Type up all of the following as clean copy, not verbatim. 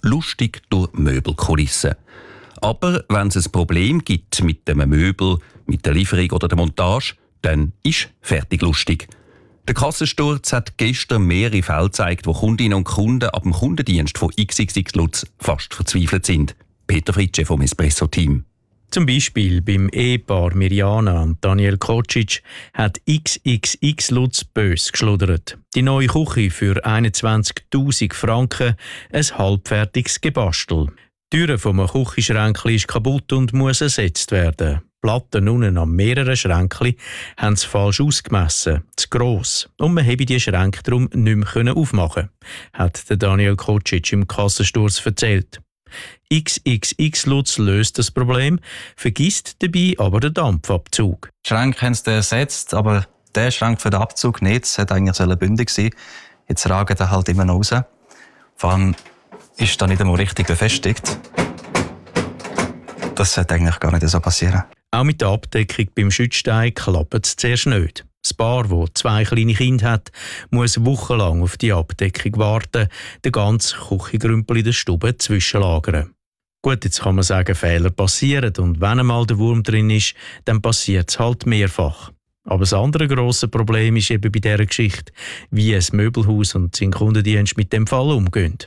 lustig durch Möbelkulissen. Aber wenn es ein Problem gibt mit dem Möbel, mit der Lieferung oder der Montage, dann ist fertig lustig. Der Kassensturz hat gestern mehrere Fälle gezeigt, wo Kundinnen und Kunden ab dem Kundendienst von XXX Lutz fast verzweifelt sind. Peter Fritsche vom Espresso-Team. Zum Beispiel beim Ehepaar Mirjana und Daniel Kocic hat XXX Lutz bös geschludert. Die neue Küche für 21'000 Franken, ein halbfertiges Gebastel. Die Türe vom Küchenschränkchen ist kaputt und muss ersetzt werden. Die Platten unten an mehreren Schränken haben sie falsch ausgemessen, zu gross. Und man konnte die Schränke darum nicht mehr aufmachen, hat der Daniel Kocic im Kassensturz erzählt. XXX Lutz löst das Problem, vergisst dabei aber den Dampfabzug. Die Schränke haben sie ersetzt, aber der Schrank für den Abzug nicht. Es hätte eigentlich bündig sein. Jetzt ragen er halt immer noch raus. Vor allem ist er nicht einmal richtig befestigt. Das sollte eigentlich gar nicht so passieren. Auch mit der Abdeckung beim Schützstein klappt es zuerst nicht. Das Paar, das 2 kleine Kinder hat, muss wochenlang auf die Abdeckung warten, den ganzen Küchengrümpel in der Stube zwischenlagern. Gut, jetzt kann man sagen, Fehler passieren und wenn einmal der Wurm drin ist, dann passiert es halt mehrfach. Aber das andere grosse Problem ist eben bei dieser Geschichte, wie ein Möbelhaus und sein Kundendienst mit dem Fall umgehen.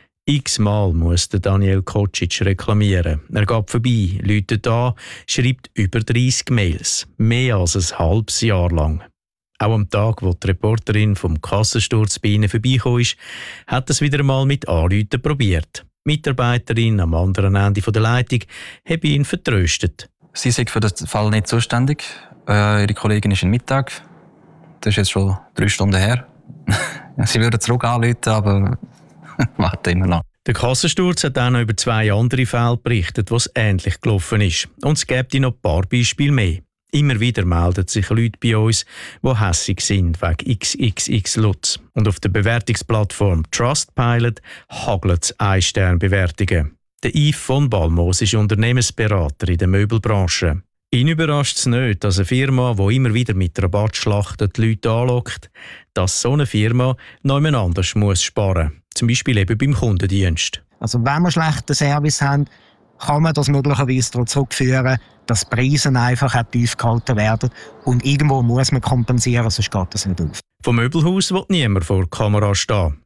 X-mal muss der Daniel Kocic reklamieren. Er geht vorbei, läutet an, schreibt über 30 Mails. Mehr als ein halbes Jahr lang. Auch am Tag, wo die Reporterin vom Kassensturz bei ihnen vorbeigekommen ist, hat es wieder einmal mit Anrufen probiert. Die Mitarbeiterin am anderen Ende der Leitung habe ihn vertröstet. Sie sind für den Fall nicht zuständig. Ihre Kollegin ist im Mittag. Das ist jetzt schon 3 Stunden her. Sie würden zurück anrufen, aber warte immer noch. Der Kassensturz hat auch noch über 2 andere Fälle berichtet, wo es ähnlich gelaufen ist. Und es gibt noch ein paar Beispiele mehr. Immer wieder melden sich Leute bei uns, die hässig sind wegen XXX Lutz. Und auf der Bewertungsplattform Trustpilot hagelt es 1-Stern-Bewertungen. Der Yves von Balmos ist Unternehmensberater in der Möbelbranche. Ihn überrascht es nicht, dass eine Firma, die immer wieder mit Rabattschlachten die Leute anlockt, dass so eine Firma noch jemand anders muss sparen muss. Zum Beispiel eben beim Kundendienst. Also wenn wir schlechten Service haben, kann man das möglicherweise darauf zurückführen, dass die Preise einfach tief gehalten werden. Und irgendwo muss man kompensieren, sonst geht das nicht auf. Vom Möbelhaus will niemand vor der Kamera stehen.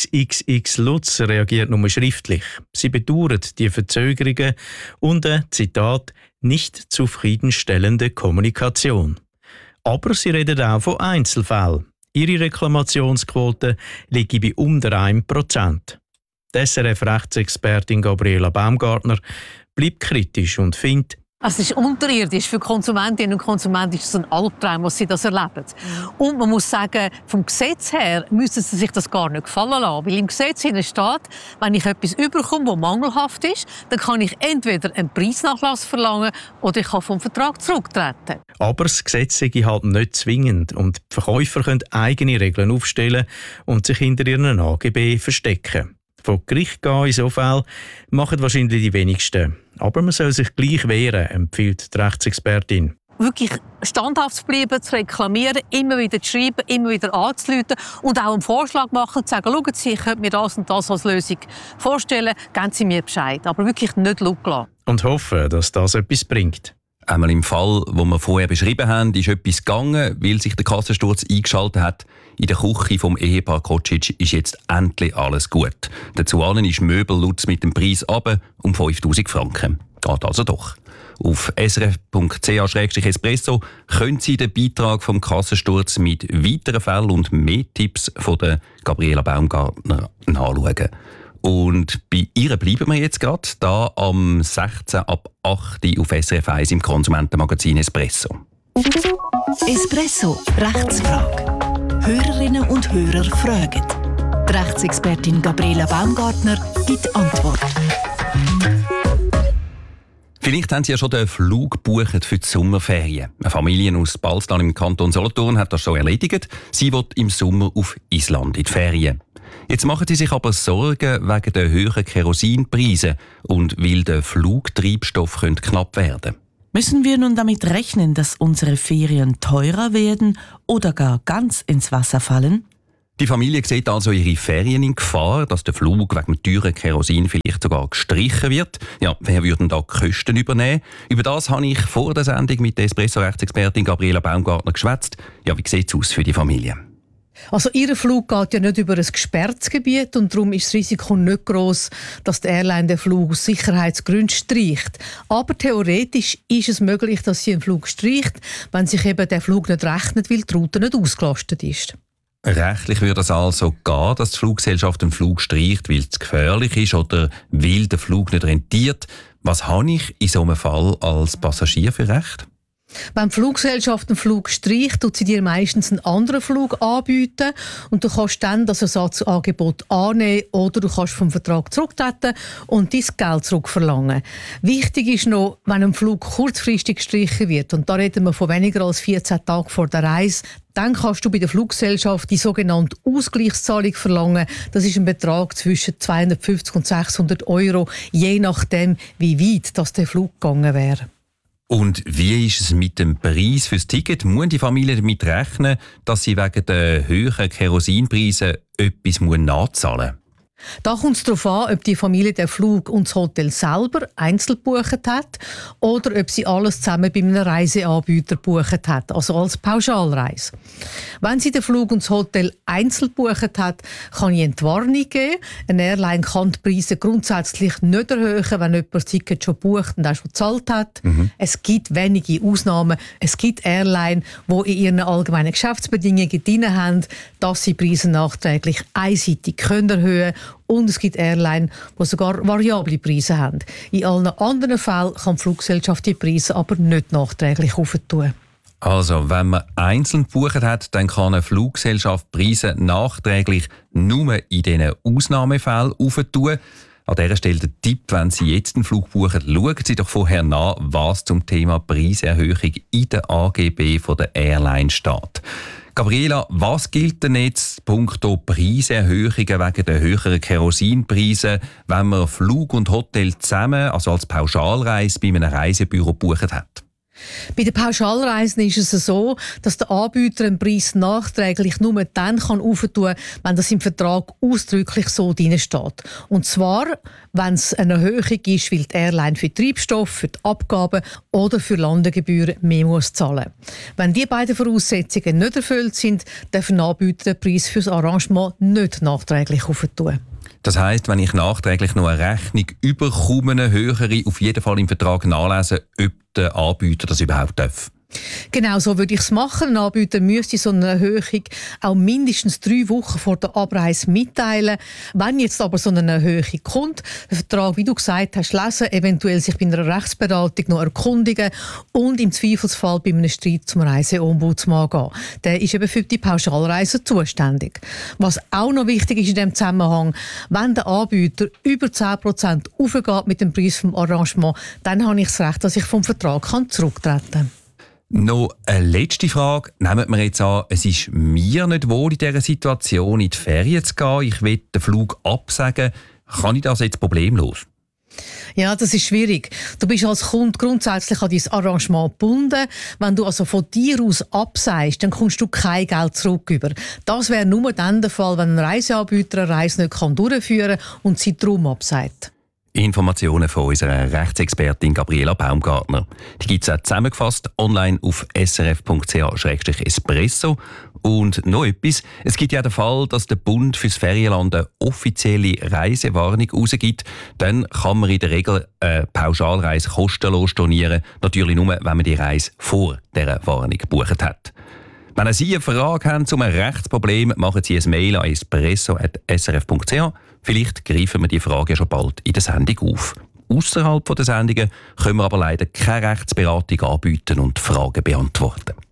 XXX Lutz reagiert nur schriftlich. Sie bedauert die Verzögerungen und Zitat, nicht zufriedenstellende Kommunikation. Aber sie redet auch von Einzelfällen. Ihre Reklamationsquote liegt bei unter 1%. Die SRF-Rechtsexpertin Gabriela Baumgartner bleibt kritisch und findet, es ist unterirdisch. Für Konsumentinnen und Konsumenten ist es ein Albtraum, was sie das erleben. Und man muss sagen, vom Gesetz her müssen sie sich das gar nicht gefallen lassen. Weil im Gesetz steht, wenn ich etwas überkomme, das mangelhaft ist, dann kann ich entweder einen Preisnachlass verlangen oder ich kann vom Vertrag zurücktreten. Aber das Gesetz sei halt nicht zwingend und die Verkäufer können eigene Regeln aufstellen und sich hinter ihren AGB verstecken. Vor Gericht gehen in so Fällen machen wahrscheinlich die wenigsten. Aber man soll sich gleich wehren, empfiehlt die Rechtsexpertin. Wirklich standhaft zu bleiben, zu reklamieren, immer wieder zu schreiben, immer wieder anzurufen und auch einen Vorschlag machen, zu sagen, schauen Sie, ich könnte mir das und das als Lösung vorstellen, geben Sie mir Bescheid. Aber wirklich nicht schauen. Und hoffen, dass das etwas bringt. Einmal im Fall, den wir vorher beschrieben haben, ist etwas gegangen, weil sich der Kassensturz eingeschaltet hat. In der Küche vom Ehepaar Kocic ist jetzt endlich alles gut. Dazu ist Möbel Lutz mit dem Preis runter um 5'000 Franken. Geht also doch. Auf srf.ch/espresso können Sie den Beitrag vom Kassensturz mit weiteren Fällen und mehr Tipps von der Gabriela Baumgartner nachschauen. Und bei ihr bleiben wir jetzt gerade, da am 16 ab 8 auf SRF 1 im Konsumentenmagazin Espresso. Espresso, Rechtsfrage. Hörerinnen und Hörer fragen. Die Rechtsexpertin Gabriela Baumgartner gibt Antwort. Vielleicht haben Sie ja schon den Flug gebucht für die Sommerferien. Eine Familie aus Balstal im Kanton Solothurn hat das schon erledigt. Sie will im Sommer auf Island in die Ferien. Jetzt machen sie sich aber Sorgen wegen der höheren Kerosinpreise und weil der Flugtreibstoff knapp werden könnte. Müssen wir nun damit rechnen, dass unsere Ferien teurer werden oder gar ganz ins Wasser fallen? Die Familie sieht also ihre Ferien in Gefahr, dass der Flug wegen dem teuren Kerosin vielleicht sogar gestrichen wird. Ja, wer würde da die Kosten übernehmen? Über das habe ich vor der Sendung mit der Espresso-Rechtsexpertin Gabriela Baumgartner geschwätzt. Ja, wie sieht es aus für die Familie? Also Ihr Flug geht ja nicht über ein gesperrtes Gebiet und darum ist das Risiko nicht gross, dass die Airline den Flug aus Sicherheitsgründen streicht. Aber theoretisch ist es möglich, dass sie einen Flug streicht, wenn sich eben der Flug nicht rechnet, weil die Route nicht ausgelastet ist. Rechtlich würde es also gehen, dass die Fluggesellschaft einen Flug streicht, weil es gefährlich ist oder weil der Flug nicht rentiert. Was habe ich in so einem Fall als Passagier für Recht? Wenn die Fluggesellschaft einen Flug streicht, tut sie dir meistens einen anderen Flug anbieten und du kannst dann das Ersatzangebot annehmen oder du kannst vom Vertrag zurücktreten und dein Geld zurückverlangen. Wichtig ist noch, wenn ein Flug kurzfristig gestrichen wird, und da reden wir von weniger als 14 Tagen vor der Reise, dann kannst du bei der Fluggesellschaft die sogenannte Ausgleichszahlung verlangen. Das ist ein Betrag zwischen 250 und 600 €, je nachdem, wie weit das der Flug gegangen wäre. Und wie ist es mit dem Preis fürs Ticket? Muss die Familie damit rechnen, dass sie wegen der höheren Kerosinpreise etwas nachzahlen muss? Da kommt es darauf an, ob die Familie den Flug und das Hotel selber einzeln gebucht hat oder ob sie alles zusammen bei einem Reiseanbieter gebucht hat, also als Pauschalreise. Wenn sie den Flug und das Hotel einzeln gebucht hat, kann ich Entwarnung geben. Eine Airline kann die Preise grundsätzlich nicht erhöhen, wenn jemand das Ticket schon bucht und auch schon gezahlt hat. Es gibt wenige Ausnahmen. Es gibt Airlines, die in ihren allgemeinen Geschäftsbedingungen drin haben, dass sie Preise nachträglich einseitig erhöhen können. Und es gibt Airlines, die sogar variable Preise haben. In allen anderen Fällen kann die Fluggesellschaft die Preise aber nicht nachträglich aufentun. Also, wenn man einzeln gebucht hat, dann kann eine Fluggesellschaft Preise nachträglich nur in diesen Ausnahmefällen aufentun. An dieser Stelle der Tipp, wenn Sie jetzt einen Flug buchen, schauen Sie doch vorher nach, was zum Thema Preiserhöhung in der AGB von der Airline steht. Gabriela, was gilt denn jetzt punkto Preiserhöhungen wegen der höheren Kerosinpreise, wenn man Flug und Hotel zusammen, also als Pauschalreise bei einem Reisebüro gebucht hat? Bei den Pauschalreisen ist es so, dass der Anbieter einen Preis nachträglich nur dann auftun kann, wenn das im Vertrag ausdrücklich so drin steht. Und zwar, wenn es eine Erhöhung ist, weil die Airline für Treibstoff, für die Abgaben oder für Landegebühren mehr muss zahlen. Wenn die beiden Voraussetzungen nicht erfüllt sind, darf ein Anbieter den Preis für das Arrangement nicht nachträglich auftun. Das heisst, wenn ich nachträglich noch eine Rechnung überkomme, eine höhere, auf jeden Fall im Vertrag nachlesen, ob der Anbieter das überhaupt darf. Genau so würde ich es machen. Ein Anbieter müsste so eine Erhöhung auch mindestens 3 Wochen vor der Abreise mitteilen. Wenn jetzt aber so eine Erhöhung kommt, den Vertrag, wie du gesagt hast, lesen, eventuell sich bei einer Rechtsberatung noch erkundigen und im Zweifelsfall bei einem Streit zum Reiseombudsmann gehen. Der ist eben für die Pauschalreisen zuständig. Was auch noch wichtig ist in diesem Zusammenhang, wenn der Anbieter über 10% aufgeht mit dem Preis des Arrangements, dann habe ich das Recht, dass ich vom Vertrag zurücktreten kann. Noch eine letzte Frage. Nehmen wir jetzt an, es ist mir nicht wohl in dieser Situation, in die Ferien zu gehen. Ich will den Flug absagen. Kann ich das jetzt problemlos? Ja, das ist schwierig. Du bist als Kunde grundsätzlich an dein Arrangement gebunden. Wenn du also von dir aus absagst, dann kommst du kein Geld zurück über. Das wäre nur dann der Fall, wenn ein Reiseanbieter eine Reise nicht durchführen kann und sie darum absagt. Informationen von unserer Rechtsexpertin Gabriela Baumgartner. Die gibt es auch zusammengefasst online auf srf.ch/espresso. Und noch etwas, es gibt ja den Fall, dass der Bund fürs Ferienland eine offizielle Reisewarnung rausgibt. Dann kann man in der Regel eine Pauschalreise kostenlos stornieren. Natürlich nur, wenn man die Reise vor dieser Warnung gebucht hat. Wenn Sie eine Frage haben zu einem Rechtsproblem, machen Sie ein Mail an espresso@srf.ch. Vielleicht greifen wir die Frage schon bald in der Sendung auf. Außerhalb der Sendungen können wir aber leider keine Rechtsberatung anbieten und Fragen beantworten.